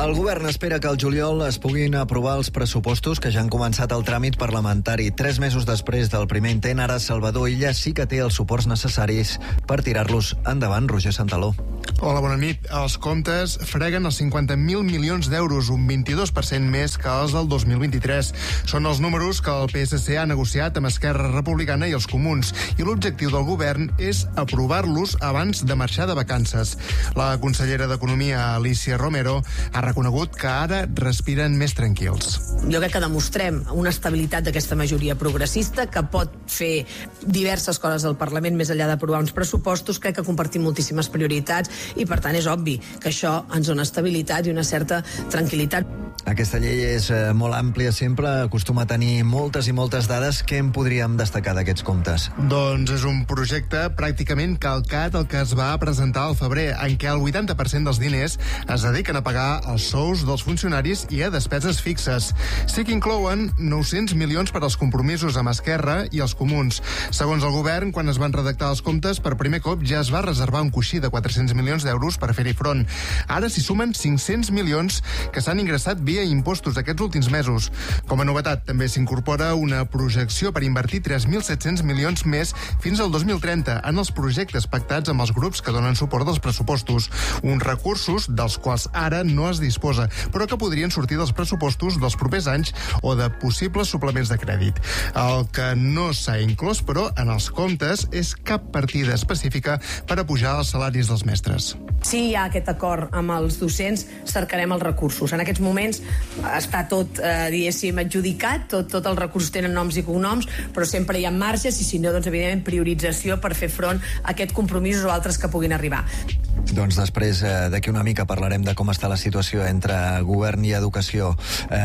El govern espera que al juliol es puguin aprovar els pressupostos que ja han començat el tràmit parlamentari. 3 mesos després del primer intent, ara Salvador Illa sí que té els suports necessaris per tirar-los endavant. Roger Santaló. Hola, bona nit. Els comptes freguen els 50.000 milions d'euros, un 22% més que els del 2023. Són els números que el PSC ha negociat amb Esquerra Republicana i els Comuns, i l'objectiu del govern és aprovar-los abans de marxar de vacances. La consellera d'Economia, Alicia Romero, ha reconegut que ara respiren més tranquils. Jo crec que demostrem una estabilitat d'aquesta majoria progressista que pot fer diverses coses al Parlament més enllà d'aprovar uns pressupostos. Crec que compartim moltíssimes prioritats i, per tant, és obvi que això ens dona estabilitat i una certa tranquil·litat. Aquesta llei és molt àmplia sempre, acostuma a tenir moltes i moltes dades. Què en podríem destacar d'aquests comptes? Doncs és un projecte pràcticament calcat el que es va presentar al febrer, en què el 80% dels diners es dediquen a pagar els sous dels funcionaris i a despeses fixes. Sí que inclouen 900 milions per als compromisos amb Esquerra i els Comuns. Segons el govern, quan es van redactar els comptes, per primer cop ja es va reservar un coixí de 400 milions d'euros per fer-hi front. Ara s'hi sumen 500 milions que s'han ingressat via impostos aquests últims mesos. Com a novetat, també s'incorpora una projecció per invertir 3.700 milions més fins al 2030 en els projectes pactats amb els grups que donen suport als pressupostos. Uns recursos dels quals ara no es disposa, però que podrien sortir dels pressupostos dels propers anys o de possibles suplements de crèdit. El que no s'ha inclòs, però, en els comptes és cap partida específica per a pujar els salaris dels mestres. Si hi ha aquest acord amb els docents, cercarem els recursos. En aquests moments està tot, diguéssim, adjudicat, tot els recursos tenen noms i cognoms, però sempre hi ha marges i, si no, doncs, evidentment, priorització per fer front a aquests compromisos o altres que puguin arribar. Doncs després, d'aquí una mica, parlarem de com està la situació entre govern i educació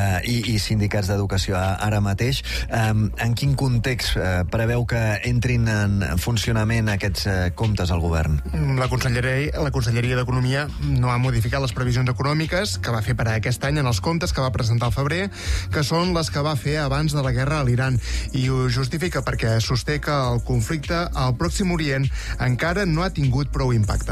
i sindicats d'educació ara mateix. En quin context preveu que entrin en funcionament aquests comptes al govern? La Conselleria d'Economia no ha modificat les previsions econòmiques que va fer per a aquest any en els comptes que va presentar al febrer, que són les que va fer abans de la guerra a l'Iran, i ho justifica perquè sosté que el conflicte al Pròxim Orient encara no ha tingut prou impacte.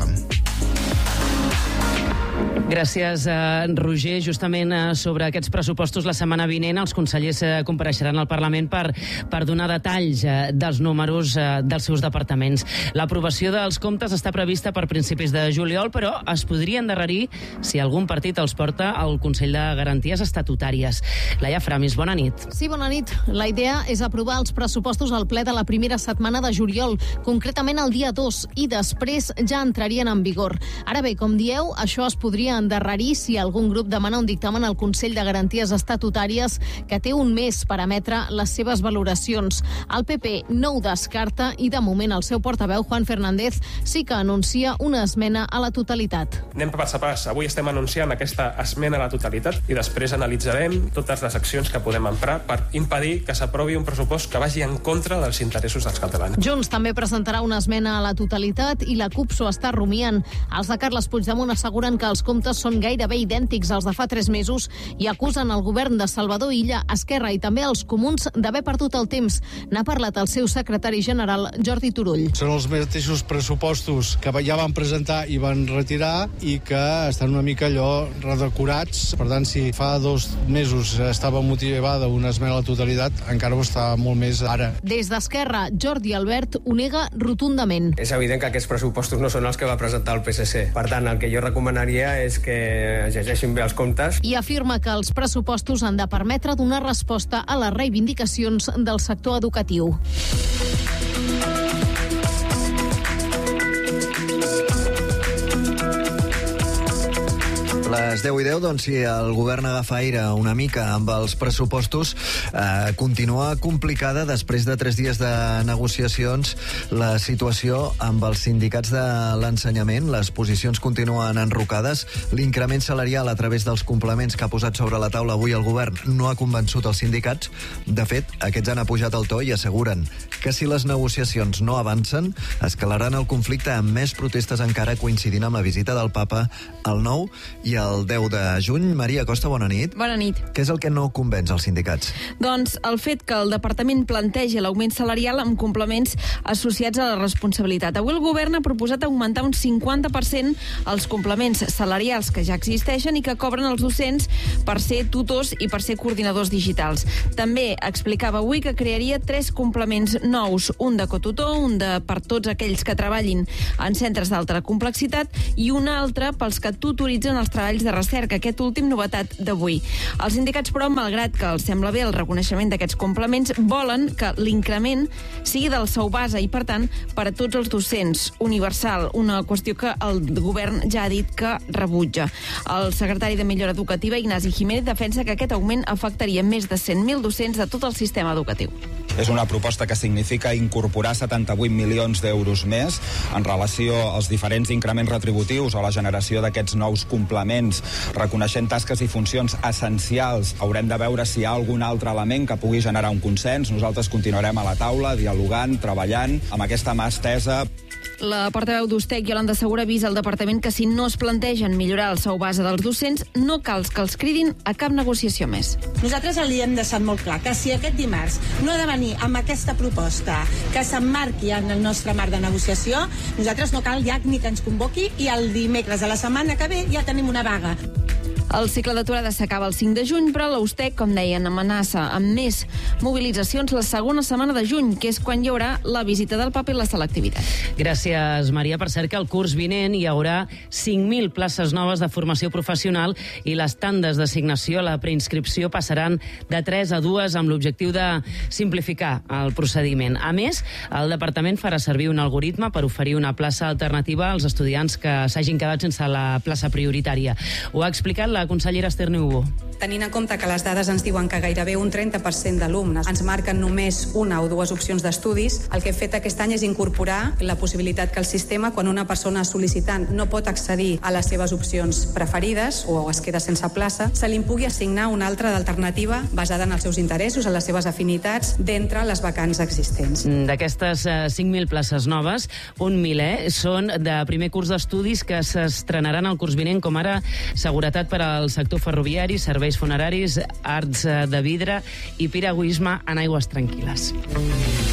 Gràcies, Roger. Justament sobre aquests pressupostos, la setmana vinent els consellers compareixeran al Parlament per donar detalls dels números dels seus departaments. L'aprovació dels comptes està prevista per principis de juliol, però es podria endarrerir si algun partit els porta al Consell de Garanties Estatutàries. Laia Framis, bona nit. Sí, bona nit. La idea és aprovar els pressupostos al ple de la primera setmana de juliol, concretament el dia 2, i després ja entrarien en vigor. Ara bé, com dieu, això es podria endarrerir si algun grup demana un dictamen al Consell de Garanties Estatutàries, que té un mes per emetre les seves valoracions. El PP no ho descarta i, de moment, el seu portaveu, Juan Fernández, sí que anuncia una esmena a la totalitat. Anem pas a pas. Avui estem anunciant aquesta esmena a la totalitat i després analitzarem totes les accions que podem emprar per impedir que s'aprovi un pressupost que vagi en contra dels interessos dels catalans. Junts també presentarà una esmena a la totalitat i la CUP s'ho està rumiant. Els de Carles Puigdemont asseguren que els comptes són gairebé idèntics als de fa 3 mesos i acusen el govern de Salvador Illa, Esquerra i també els Comuns d'haver perdut el temps. N'ha parlat el seu secretari general, Jordi Turull. Són els mateixos pressupostos que ja van presentar i van retirar i que estan una mica allò redecorats. Per tant, si fa 2 mesos estava motivada una esmena a la totalitat, encara ho està molt més ara. Des d'Esquerra, Jordi Albert ho nega rotundament. És evident que aquests pressupostos no són els que va presentar el PSC. Per tant, el que jo recomanaria és que llegeixin bé els comptes. I afirma que els pressupostos han de permetre donar resposta a les reivindicacions del sector educatiu. Les 10:10, doncs, si el govern agafa aire una mica amb els pressupostos, continua complicada després de 3 dies de negociacions la situació amb els sindicats de l'ensenyament. Les posicions continuen enrocades. L'increment salarial a través dels complements que ha posat sobre la taula avui el govern no ha convençut els sindicats. De fet, aquests han apujat el to i asseguren que si les negociacions no avancen, escalaran el conflicte amb més protestes encara, coincidint amb la visita del papa al 9 i el 10 de juny. Maria Costa, bona nit. Bona nit. Què és el que no convenç als sindicats? Doncs el fet que el departament plantegi l'augment salarial amb complements associats a la responsabilitat. Avui el govern ha proposat augmentar un 50% els complements salarials que ja existeixen i que cobren els docents per ser tutors i per ser coordinadors digitals. També explicava avui que crearia 3 complements nous, un de cotutor, un per tots aquells que treballin en centres d'alta complexitat i un altre pels que tutoritzen els treballs de recerca, aquest últim novetat d'avui. Els sindicats, però, malgrat que els sembla bé el reconeixement d'aquests complements, volen que l'increment sigui del sou base i, per tant, per a tots els docents, universal, una qüestió que el govern ja ha dit que rebutja. El secretari de Millora Educativa, Ignasi Jiménez, defensa que aquest augment afectaria més de 100.000 docents de tot el sistema educatiu. És una proposta que significa incorporar 78 milions d'euros més en relació als diferents increments retributius o la generació d'aquests nous complements, reconeixent tasques i funcions essencials. Haurem de veure si hi ha algun altre element que pugui generar un consens. Nosaltres continuarem a la taula, dialogant, treballant, amb aquesta mà estesa. La portaveu d'Ustec, Iolanda Segura, avisa al departament que si no es plantegen millorar el sou base dels docents, no cal que els cridin a cap negociació més. Nosaltres li hem deixat molt clar que si aquest dimarts no ha de venir amb aquesta proposta que s'emmarqui en el nostre marc de negociació, nosaltres no cal ja ni que ens convoqui i el dimecres de la setmana que ve ja tenim una vaga. El cicle d'aturada s'acaba el 5 de juny, però l'Ustec, com deien, amenaça amb més mobilitzacions la segona setmana de juny, que és quan hi haurà la visita del paper i la selectivitat. Gràcies, Maria. Per cert que el curs vinent hi haurà 5.000 places noves de formació professional i les tandes d'assignació a la preinscripció passaran de 3 a 2 amb l'objectiu de simplificar el procediment. A més, el departament farà servir un algoritme per oferir una plaça alternativa als estudiants que s'hagin quedat sense la plaça prioritària. Ho ha explicat la consellera Esther Niubó. Tenint en compte que les dades ens diuen que gairebé un 30% d'alumnes ens marquen només una o dues opcions d'estudis, el que he fet aquest any és incorporar la possibilitat que el sistema, quan una persona sol·licitant no pot accedir a les seves opcions preferides o es queda sense plaça, se li pugui assignar una altra d'alternativa basada en els seus interessos, en les seves afinitats, d'entre les vacants existents. D'aquestes 5.000 places noves, un miler són de primer curs d'estudis que s'estrenaran el curs vinent, com ara seguretat per al sector ferroviari, serveis funeraris, arts de vidre i piragüisme en aigües tranquil·les.